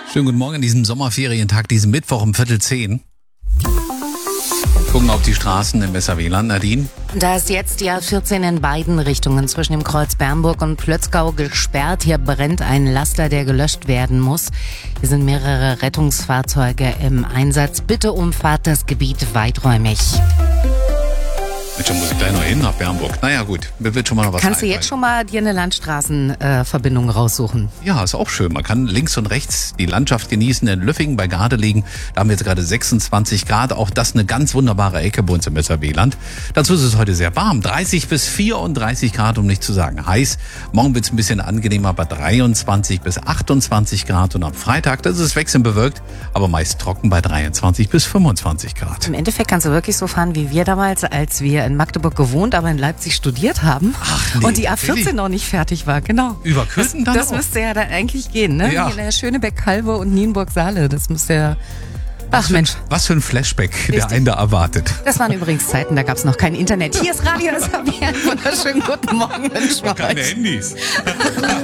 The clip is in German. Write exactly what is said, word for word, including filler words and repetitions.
Schönen guten Morgen an diesem Sommerferientag, diesem Mittwoch um Viertel zehn. Gucken auf die Straßen im Weserwieland, Nadine. Da ist jetzt die A vierzehn in beiden Richtungen zwischen dem Kreuz Bernburg und Plötzgau gesperrt. Hier brennt ein Laster, der gelöscht werden muss. Hier sind mehrere Rettungsfahrzeuge im Einsatz. Bitte umfahrt das Gebiet weiträumig. Jetzt muss ich gleich noch hin nach Bernburg. Naja gut, mir wird schon mal noch was Kannst du einfallen. jetzt schon mal dir eine Landstraßenverbindung äh, raussuchen? Ja, ist auch schön. Man kann links und rechts die Landschaft genießen. In Lüffingen bei Gardelegen, da haben wir jetzt gerade sechsundzwanzig Grad. Auch das eine ganz wunderbare Ecke bei uns im Weserwieland. Dazu ist es heute sehr warm. dreißig bis vierunddreißig Grad, um nicht zu sagen heiß. Morgen wird es ein bisschen angenehmer bei dreiundzwanzig bis achtundzwanzig Grad. Und am Freitag, das ist wechselnd bewölkt, aber meist trocken bei dreiundzwanzig bis fünfundzwanzig Grad. Im Endeffekt kannst du wirklich so fahren wie wir damals, als wir in Magdeburg gewohnt, aber in Leipzig studiert haben. Ach nee, und die A vierzehn really? noch nicht fertig war, genau. Über Köthen dann Das auch? müsste ja dann eigentlich gehen, ne? Ja. In der Schönebeck-Halve und Nienburg-Saale. Das müsste ja... Ach Mensch, Was für ein Flashback, der Richtig. einen da erwartet. das waren übrigens Zeiten, da gab es noch kein Internet. Hier ist Radio S H B. Einen wunderschönen guten Morgen. Wünschen wir euch. Handys.